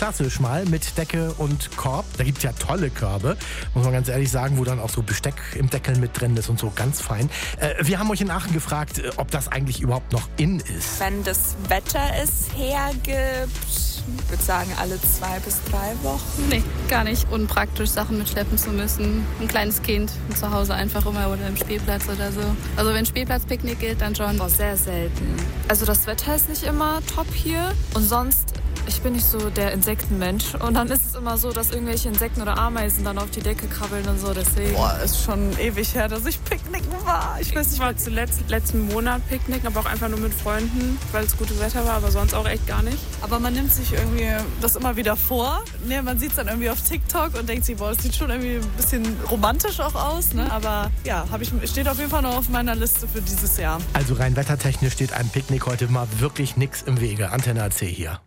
klassisch mal mit Decke und Korb. Da gibt es ja tolle Körbe, muss man ganz ehrlich sagen, wo dann auch so Besteck im Deckel mit drin ist und so, ganz fein. Wir haben euch in Aachen gefragt, ob das eigentlich überhaupt noch in ist. Wenn das Wetter es hergibt, ich würde sagen alle 2 bis 3 Wochen. Nee, gar nicht. Unpraktisch, Sachen mitschleppen zu müssen. Ein kleines Kind zu Hause einfach immer oder im Spielplatz oder so. Also wenn Spielplatzpicknick gilt, dann schon. Oh, sehr selten. Also das Wetter ist nicht immer top hier und sonst, ich bin nicht so der Insektenmensch und dann ist es immer so, dass irgendwelche Insekten oder Ameisen dann auf die Decke krabbeln und so, deswegen. Boah, ist schon ewig her, dass ich picknicken war. Ich weiß nicht, Ich war zuletzt letzten Monat picknicken, aber auch einfach nur mit Freunden, weil es gutes Wetter war, aber sonst auch echt gar nicht. aber man nimmt sich irgendwie das immer wieder vor. Ne, man sieht es dann irgendwie auf TikTok und denkt sich, boah, das sieht schon irgendwie ein bisschen romantisch auch aus. Ne? Aber ja, steht auf jeden Fall noch auf meiner Liste für dieses Jahr. Also rein wettertechnisch steht einem Picknick heute mal wirklich nichts im Wege. Antenne AC hier.